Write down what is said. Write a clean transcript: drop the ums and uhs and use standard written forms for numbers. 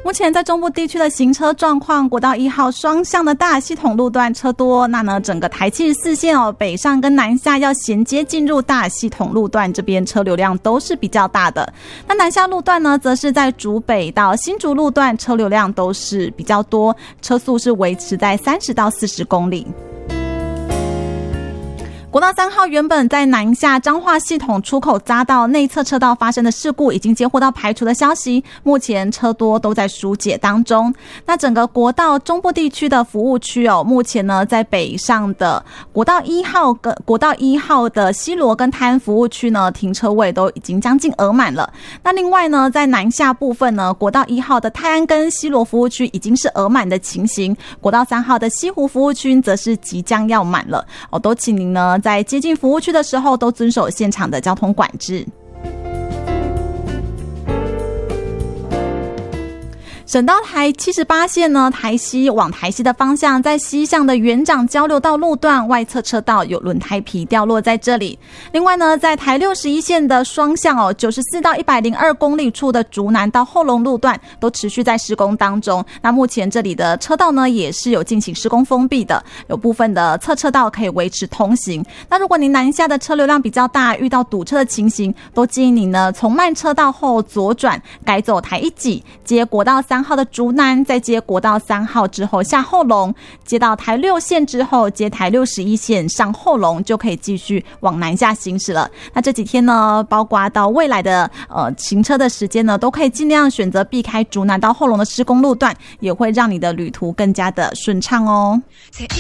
目前在中部地区的行车状况，国道1号双向的大系统路段车多，那呢整个台74线北上跟南下要衔接进入大系统路段这边车流量都是比较大的。那南下路段呢，则是在竹北到新竹路段车流量都是比较多，车速是维持在30到40公里。国道3号原本在南下彰化系统出口匝道内侧车道发生的事故已经接获到排除的消息，目前车多都在疏解当中。那整个国道中部地区的服务区目前呢在北上的国道1号跟国道1号的西螺跟泰安服务区呢，停车位都已经将近额满了。那另外呢，在南下部分呢，国道1号的泰安跟西螺服务区已经是额满的情形，国道3号的西湖服务区则是即将要满了。都请您呢在接近服务区的时候都遵守现场的交通管制。省道台78线呢，台西往台西的方向，在西向的园长交流道路段外侧车道有轮胎皮掉落在这里。另外呢，在台61线的双向94到102公里处的竹南到后龙路段都持续在施工当中。那目前这里的车道呢，也是有进行施工封闭的，有部分的侧车道可以维持通行。那如果您南下的车流量比较大，遇到堵车的情形，都建议您呢从慢车道后左转，改走台1几，接国道3号的竹南，再接国道3号之后下后龙，接到台6线之后接台61线上后龙，就可以继续往南下行驶了。那这几天呢，包括到未来的行车的时间呢，都可以尽量选择避开竹南到后龙的施工路段，也会让你的旅途更加的顺畅哦。